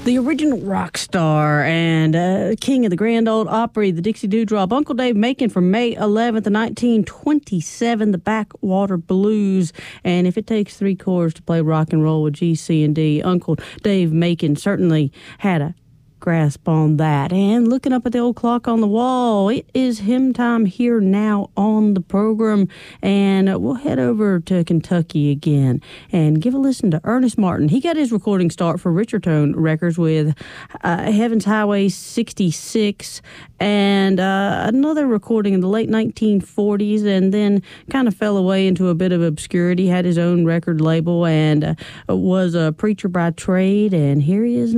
The original rock star and king of the Grand Ole Opry, the Dixie Dewdrop, Uncle Dave Macon from May 11th, 1927, the Backwater Blues. And if it takes 3 chords to play rock and roll with G, C, and D, Uncle Dave Macon certainly had a grasp on that. And looking up at the old clock on the wall, it is hymn time here now on the program, and we'll head over to Kentucky again and give a listen to Ernest Martin. He got his recording start for Richardtone Records with Heaven's Highway 66 and another recording in the late 1940s, and then kind of fell away into a bit of obscurity, had his own record label, and was a preacher by trade, and here he is